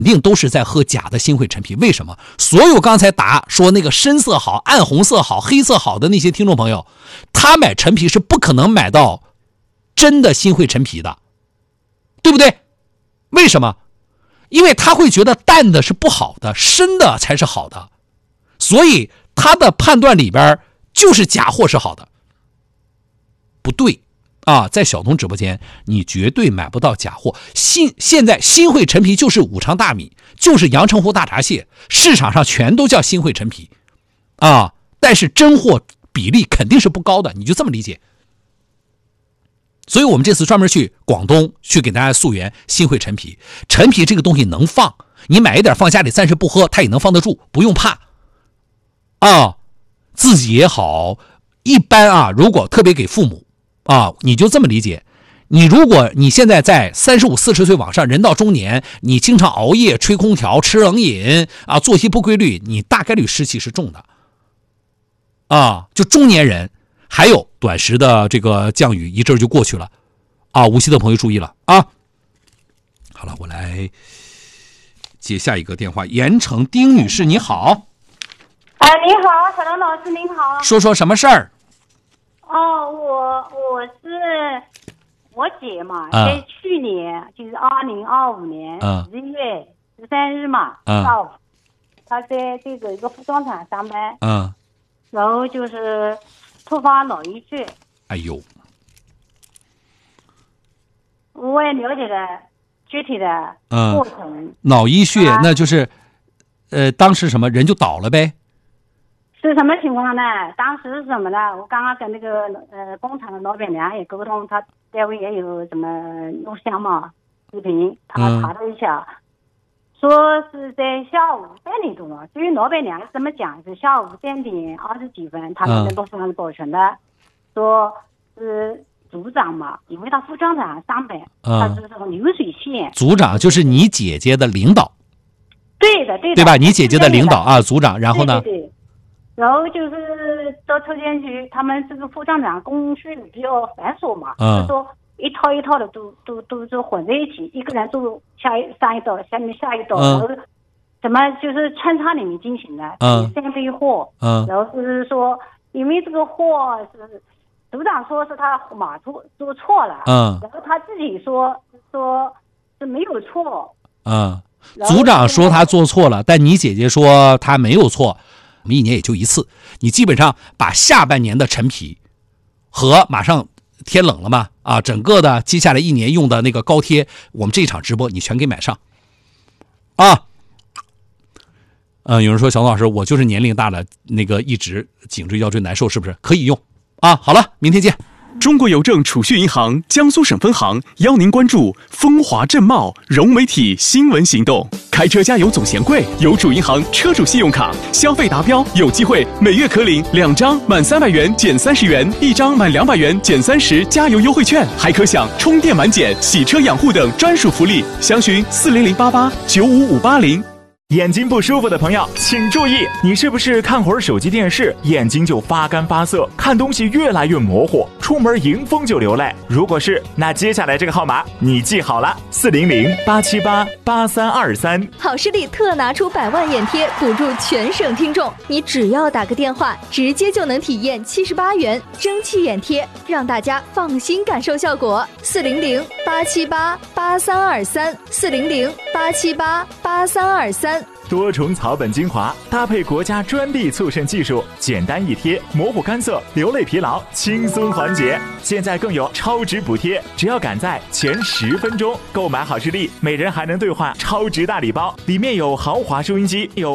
定都是在喝假的新汇陈皮。为什么？所有刚才答说那个深色好、暗红色好、黑色好的那些听众朋友，他买陈皮是不可能买到真的新汇陈皮的，对不对？为什么？因为他会觉得淡的是不好的，深的才是好的，所以他的判断里边就是假货是好的。不对啊，在小东直播间你绝对买不到假货。现在新汇陈皮就是五常大米，就是阳澄湖大闸蟹，市场上全都叫新汇陈皮啊，但是真货比例肯定是不高的，你就这么理解。所以我们这次专门去广东去给大家溯源新汇陈皮。陈皮这个东西能放，你买一点放家里暂时不喝，它也能放得住，不用怕啊。自己也好，一般啊，如果特别给父母啊，你就这么理解，如果你现在在35、40岁往上，人到中年，你经常熬夜、吹空调、吃冷饮啊，作息不规律，你大概率湿气是重的啊。就中年人，还有短时的这个降雨，一阵就过去了啊。无锡的朋友注意了啊。好了，我来接下一个电话。盐城丁女士，你好。 你好，小龙老师您好。 说说什么事儿？ 我是我姐嘛，在去年就是2025年11月13日嘛，上午，她在这个一个服装厂上班，然后就是突发脑溢血。 哎呦， 我也了解了具体的过程。 脑溢血那就是当时什么人就倒了呗？ 是什么情况呢？当时是什么呢？我刚刚跟那个工厂的老板娘也沟通，他单位也有什么录像嘛视频，他查了一下，说是在下午3点钟了。至于老板娘怎么讲，是下午3点20几分，他们都非常保全的，说是组长嘛，因为他服装厂上班，他是这个流水线。组长就是你姐姐的领导。 对的，对的， 对吧？你姐姐的领导啊，组长。然后呢？ 对。然后就是到车间去，他们这个服装厂工序比较繁琐嘛，就说一套一套的都混在一起，一个人做上一道，下面下一道，然后怎么就是穿插里面进行的，3批货，然后就是说，因为这个货是组长说是他码做错了，然后他自己说是没有错， 组长说他做错了，但你姐姐说他没有错。我们1年也就一次，你基本上把下半年的陈皮和马上天冷了嘛啊，整个的接下来1年用的那个高贴，我们这一场直播你全给买上啊。有人说小东老师，我就是年龄大了，那个一直颈椎腰椎难受，是不是可以用啊？好了，明天见。 中国邮政储蓄银行江苏省分行邀您关注风华正茂融媒体新闻行动。开车加油总嫌贵，有主银行车主信用卡消费达标，有机会每月可领2张满300元减30元，1张满200元减30加油优惠券，还可享充电满减、洗车养护等专属福利。详询40088 95580。 眼睛不舒服的朋友请注意，你是不是看会儿手机电视眼睛就发干发涩，看东西越来越模糊，出门迎风就流泪？如果是，那接下来这个号码你记好了，400-878-8323。 好视力特拿出100万眼贴补助全省听众，你只要打个电话，直接就能体验78元蒸汽眼贴，让大家放心感受效果。400-878-8323 400-878-8323。 多重草本精华搭配国家专利促渗技术，简单一贴，模糊干涩、流泪疲劳轻松缓解。现在更有超值补贴，只要赶在前10分钟购买好视力，每人还能兑换超值大礼包，里面有豪华收音机，有